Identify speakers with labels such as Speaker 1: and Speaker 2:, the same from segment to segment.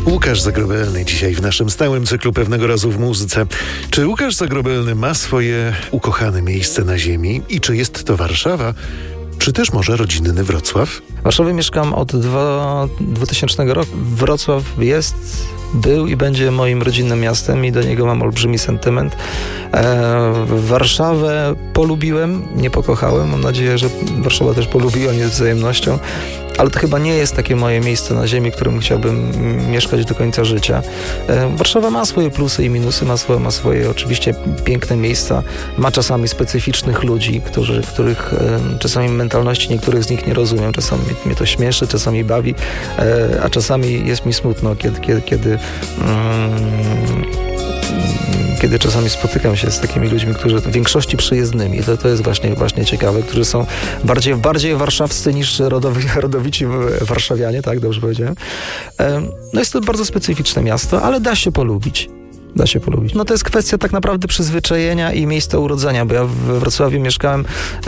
Speaker 1: Łukasz Zagrobelny dzisiaj w naszym stałym cyklu Pewnego razu w muzyce. Czy Łukasz Zagrobelny ma swoje ukochane miejsce na ziemi i czy jest to Warszawa, czy też może rodzinny Wrocław?
Speaker 2: W Warszawie mieszkam od 2000 roku. Wrocław był i będzie moim rodzinnym miastem i do niego mam olbrzymi sentyment. Warszawę polubiłem, nie pokochałem. Mam nadzieję, że Warszawa też polubiła mnie z wzajemnością. Ale to chyba nie jest takie moje miejsce na ziemi, w którym chciałbym mieszkać do końca życia. Warszawa ma swoje plusy i minusy, ma swoje oczywiście piękne miejsca, ma czasami specyficznych ludzi, których czasami mentalności niektórych z nich nie rozumiem. Czasami mnie to śmieszy, czasami bawi, a czasami jest mi smutno, kiedy czasami spotykam się z takimi ludźmi, którzy w większości przyjezdnymi, to jest właśnie ciekawe, którzy są bardziej warszawscy niż rodowici warszawianie, tak, dobrze powiedziałem. No jest to bardzo specyficzne miasto, ale da się polubić. No to jest kwestia tak naprawdę przyzwyczajenia i miejsca urodzenia, bo ja we Wrocławiu mieszkałem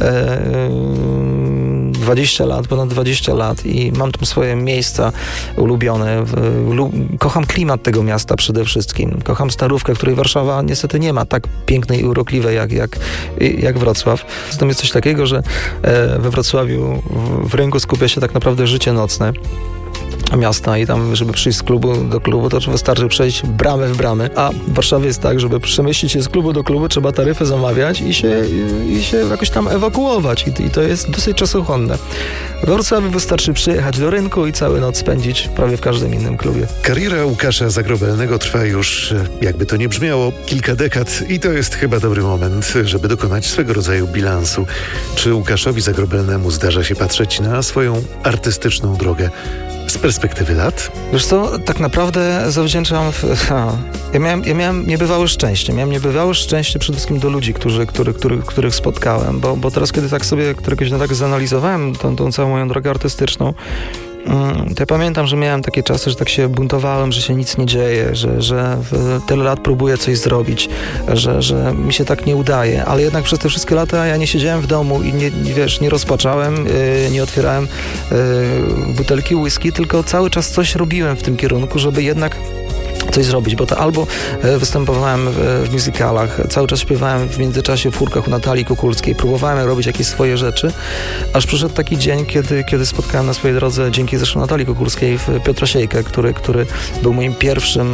Speaker 2: ponad 20 lat i mam tam swoje miejsca ulubione. Kocham klimat tego miasta przede wszystkim. Kocham Starówkę, której Warszawa niestety nie ma tak pięknej i urokliwej jak Wrocław. Zatem jest coś takiego, że we Wrocławiu w rynku skupia się tak naprawdę życie nocne miasta i tam, żeby przyjść z klubu do klubu, to wystarczy przejść bramę w bramę, a w Warszawie jest tak, żeby przemieścić się z klubu do klubu, trzeba taryfę zamawiać i się jakoś tam ewakuować i to jest dosyć czasochłonne. W Wrocławiu wystarczy przyjechać do rynku i całą noc spędzić prawie w każdym innym klubie.
Speaker 1: Kariera Łukasza Zagrobelnego trwa już, jakby to nie brzmiało, kilka dekad i to jest chyba dobry moment, żeby dokonać swego rodzaju bilansu. Czy Łukaszowi Zagrobelnemu zdarza się patrzeć na swoją artystyczną drogę z perspektywy lat?
Speaker 2: Wiesz co, tak naprawdę zawdzięczam... Ja miałem niebywałe szczęście. Miałem niebywałe szczęście przede wszystkim do ludzi, których spotkałem, bo teraz, kiedy tak sobie któregoś dnia tak zanalizowałem tą całą moją drogę artystyczną, to ja pamiętam, że miałem takie czasy, że tak się buntowałem, że się nic nie dzieje, że tyle lat próbuję coś zrobić, że mi się tak nie udaje, ale jednak przez te wszystkie lata ja nie siedziałem w domu i nie rozpaczałem, nie otwierałem butelki whisky, tylko cały czas coś robiłem w tym kierunku, żeby jednak coś zrobić, bo to albo występowałem w musicalach, cały czas śpiewałem w międzyczasie w chórkach u Natalii Kukulskiej, próbowałem robić jakieś swoje rzeczy, aż przyszedł taki dzień, kiedy spotkałem na swojej drodze, dzięki zresztą Natalii Kukulskiej, Piotra Siejkę, który był moim pierwszym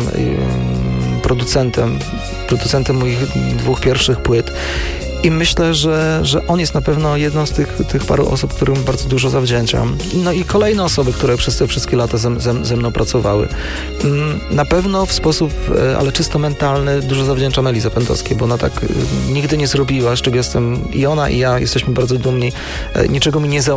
Speaker 2: producentem moich 2 pierwszych płyt. I myślę, że on jest na pewno jedną z tych paru osób, którym bardzo dużo zawdzięczam. No i kolejne osoby, które przez te wszystkie lata ze mną pracowały. Na pewno w sposób, ale czysto mentalny, dużo zawdzięczam Eli Zapętowskiej, bo ona tak nigdy nie zrobiła, z czego jestem i ona, i ja jesteśmy bardzo dumni. Niczego mi nie